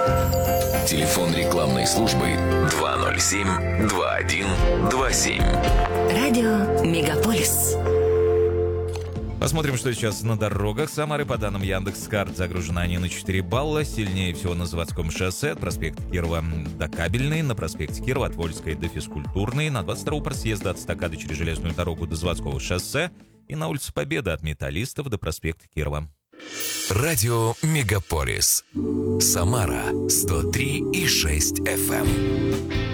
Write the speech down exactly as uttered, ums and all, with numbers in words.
Телефон рекламной службы два ноль семь два один два семь. Радио Мегаполис. Посмотрим, что сейчас на дорогах Самары. По данным Яндекс.Карт, загружены они на четыре балла. Сильнее всего на Заводском шоссе от проспекта Кирова до Кабельной, на проспекте Кирова от Вольской до Физкультурной, на двадцать втором съезда от эстакады через железную дорогу до Заводского шоссе и на улице Победы от Металлистов до проспекта Кирова. Радио Мегаполис. Самара сто три и шесть эф эм.